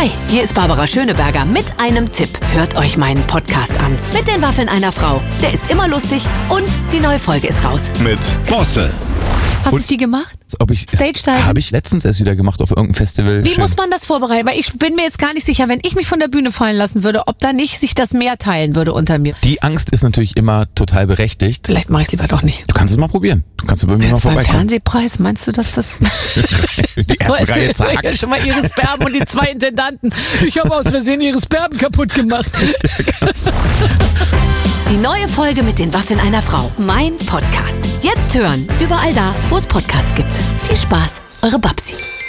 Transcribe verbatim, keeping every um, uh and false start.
Hi, hier ist Barbara Schöneberger mit einem Tipp. Hört euch meinen Podcast an. Mit den Waffeln einer Frau. Der ist immer lustig und die neue Folge ist raus. Mit Bosse. Hast du es die gemacht? Ob ich Stage-Diving? Habe ich letztens erst wieder gemacht auf irgendeinem Festival. Wie Schön. muss man das vorbereiten? Weil ich bin mir jetzt gar nicht sicher, wenn ich mich von der Bühne fallen lassen würde, ob da nicht sich das Meer teilen würde unter mir. Die Angst ist natürlich immer total berechtigt. Vielleicht mache ich es lieber doch nicht. Du kannst es mal probieren. Du kannst bei mir mal Jetzt beim vorbeikommen. Fernsehpreis, meinst du, dass das... Die erste Reihe Ja, zack. schon mal ihre Sperben und die zwei Intendanten. Ich habe aus Versehen ihre Sperben kaputt gemacht. Die neue Folge mit den Waffeln einer Frau. Mein Podcast. Jetzt hören. Überall da, wo es Podcasts gibt. Viel Spaß. Eure Babsi.